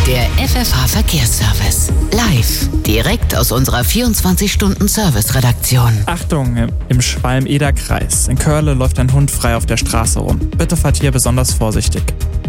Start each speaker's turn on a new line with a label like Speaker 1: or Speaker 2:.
Speaker 1: Der FFH Verkehrsservice. Live. Direkt aus unserer 24-Stunden-Service-Redaktion.
Speaker 2: Achtung, im Schwalm-Eder-Kreis. In Körle läuft ein Hund frei auf der Straße rum. Bitte fahrt hier besonders vorsichtig.